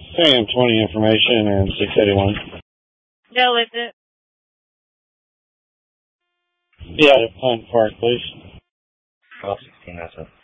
Sam 20 information and 681. No, is it? Yeah, Pine Park, please. 1216, that's it.